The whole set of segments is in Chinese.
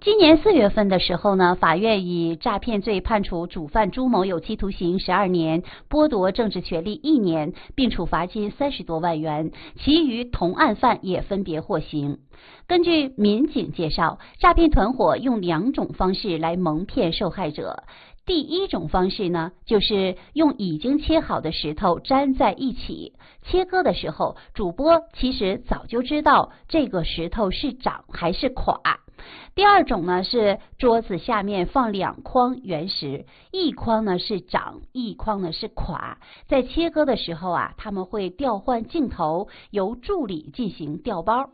今年4月份的时候呢，法院以诈骗罪判处主犯朱某有期徒刑12年，剥夺政治权利1年，并处罚金30多万元，其余同案犯也分别获刑。根据民警介绍，诈骗团伙用2种方式来蒙骗受害者。第一种方式呢，就是用已经切好的石头粘在一起，切割的时候，主播其实早就知道这个石头是长还是垮。第二种呢，是桌子下面放2筐原石，一筐呢是长，一筐呢是垮。在切割的时候啊，他们会调换镜头，由助理进行调包。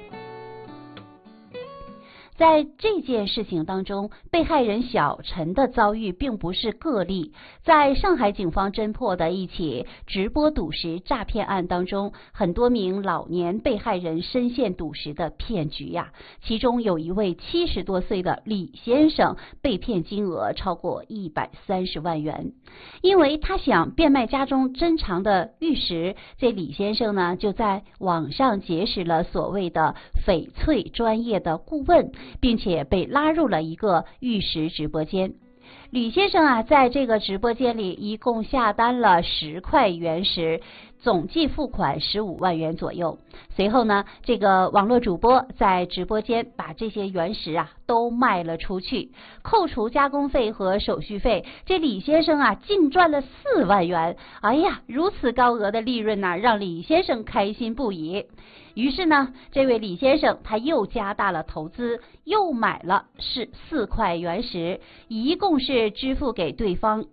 在这件事情当中，被害人小陈的遭遇并不是个例。在上海警方侦破的一起直播赌石诈骗案当中，很多名老年被害人深陷赌石的骗局呀。其中有一位70多岁的李先生被骗金额超过130万元。因为他想变卖家中珍藏的玉石，这李先生呢就在网上结识了所谓的翡翠专业的顾问，并且被拉入了一个玉石直播间。李先生啊，在这个直播间里一共下单了10块原石，总计付款15万元左右。随后呢，这个网络主播在直播间把这些原石啊都卖了出去，扣除加工费和手续费，这李先生啊净赚了4万元。哎呀，如此高额的利润呢，让李先生开心不已。于是呢，这位李先生他又加大了投资，又买了4块原石，一共是支付给对方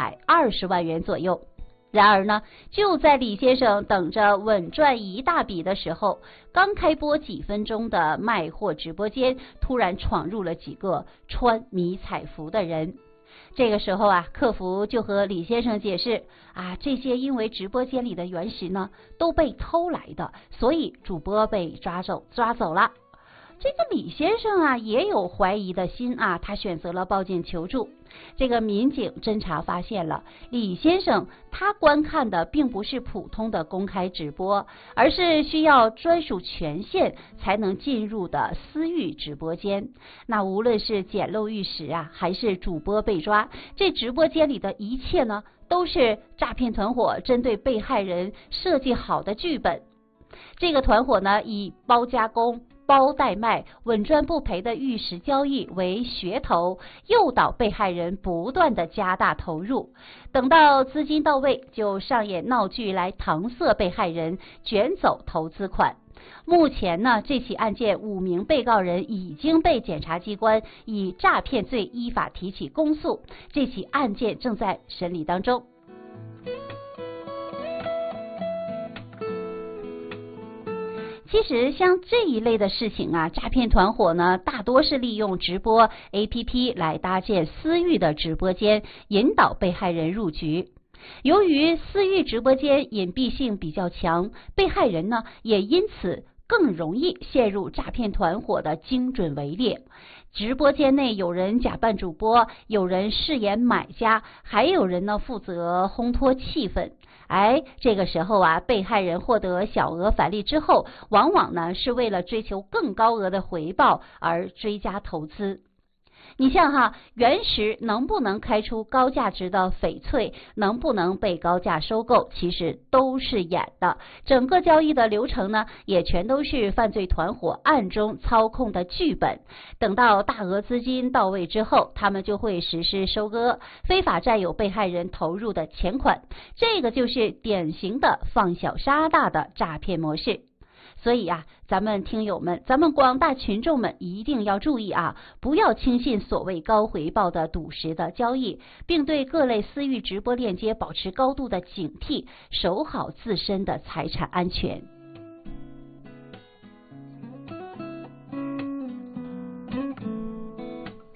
120万元左右。然而呢，就在李先生等着稳赚一大笔的时候，刚开播几分钟的卖货直播间突然闯入了几个穿迷彩服的人。这个时候啊，客服就和李先生解释啊，这些因为直播间里的原石呢都被偷来的，所以主播被抓走了。这个李先生啊也有怀疑的心啊，他选择了报警求助。这个民警侦查发现了，李先生他观看的并不是普通的公开直播，而是需要专属权限才能进入的私域直播间。那无论是捡漏玉石啊，还是主播被抓，这直播间里的一切呢，都是诈骗团伙针对被害人设计好的剧本。这个团伙呢，以包加工、包代卖、稳赚不赔的玉石交易为噱头，诱导被害人不断的加大投入，等到资金到位，就上演闹剧来搪塞被害人，卷走投资款。目前呢，这起案件5名被告人已经被检察机关以诈骗罪依法提起公诉，这起案件正在审理当中。其实像这一类的事情啊，诈骗团伙呢大多是利用直播 APP 来搭建私域的直播间，引导被害人入局。由于私域直播间隐蔽性比较强，被害人呢也因此更容易陷入诈骗团伙的精准围猎。直播间内有人假扮主播，有人饰演买家，还有人呢负责烘托气氛。这个时候啊，被害人获得小额返利之后，往往呢是为了追求更高额的回报而追加投资。你像原石能不能开出高价值的翡翠，能不能被高价收购，其实都是演的。整个交易的流程呢，也全都是犯罪团伙暗中操控的剧本。等到大额资金到位之后，他们就会实施收割，非法占有被害人投入的钱款。这个就是典型的放小杀大的诈骗模式。所以啊，咱们听友们，咱们广大群众们一定要注意啊，不要轻信所谓高回报的赌石的交易，并对各类私域直播链接保持高度的警惕，守好自身的财产安全。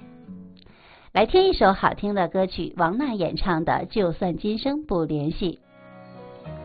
来听一首好听的歌曲，王娜演唱的《就算今生不联系》。